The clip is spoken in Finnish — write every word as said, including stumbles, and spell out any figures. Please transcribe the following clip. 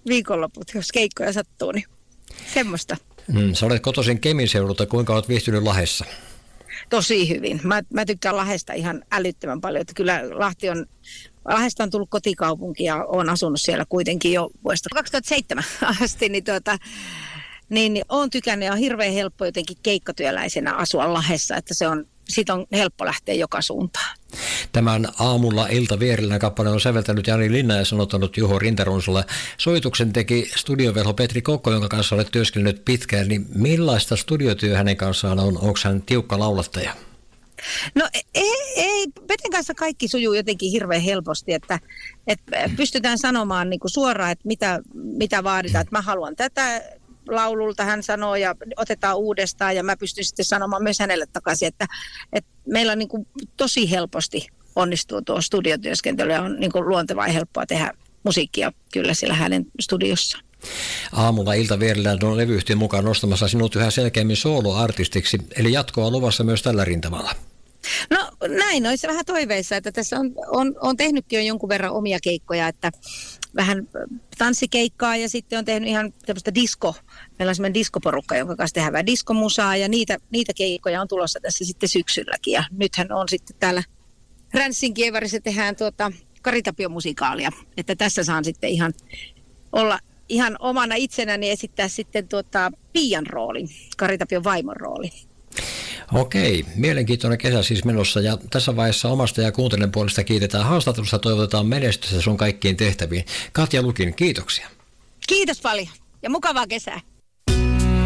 viikonloput, jos keikkoja sattuu, niin semmoista. Mm, sä olet kotoisin Kemin seudulta, kuinka olet viihtynyt Lahdessa? Tosi hyvin. Mä, mä tykkään Lahdesta ihan älyttömän paljon, että kyllä Lahti on, Lahdesta on tullut kotikaupunki ja olen asunut siellä kuitenkin jo vuodesta kaksituhattaseitsemän asti, niin tuota, niin, niin olen tykännyt ja on hirveän helppo jotenkin keikkatyöläisenä asua Lahdessa, että se on, siitä on helppo lähteä joka suuntaan. Tämän aamulla iltavierillä kappale on säveltänyt Jani Linna ja sanottanut Juho Rintarunsula. Soituksen teki studiovelho Petri Kokko, jonka kanssa olet työskennellyt pitkään. Niin millaista studiotyö hänen kanssaan on? Onko hän tiukka laulattaja? No ei, ei, Peten kanssa kaikki sujuu jotenkin hirveän helposti, että, että pystytään sanomaan niin kuin suoraan, että mitä, mitä vaaditaan, että mä haluan tätä laululta, hän sanoo ja otetaan uudestaan ja mä pystyn sitten sanomaan myös hänelle takaisin, että, että meillä on niin kuin tosi helposti onnistuu tuo studiotyöskentely ja on niin kuin luontevaa ja helppoa tehdä musiikkia kyllä sillä hänen studiossa. Aamulla iltavierillä on levyyhtiön mukaan nostamassa sinut yhä selkeämmin soloartistiksi, eli jatkoa luvassa myös tällä rintamalla. No näin, olisi vähän toiveissa, että tässä on, on, on tehnytkin jo jonkun verran omia keikkoja, että vähän tanssikeikkaa ja sitten on tehnyt ihan tämmöistä disko, meillä on semmoinen diskoporukka, jonka kanssa tehdään vähän diskomusaa ja niitä, niitä keikkoja on tulossa tässä sitten syksylläkin ja nythän on sitten täällä Ränssin kievärissä tehdään tuota Kari Tapion musikaalia, että tässä saan sitten ihan olla ihan omana itsenäni esittää sitten tuota Pian roolin, Kari Tapion vaimon roolin. Okei, mielenkiintoinen kesä siis menossa ja tässä vaiheessa omasta ja kuuntelijan puolesta kiitetään haastattelusta, toivotetaan menestystä sun kaikkiin tehtäviin. Katja Lukin, kiitoksia. Kiitos paljon ja mukavaa kesää.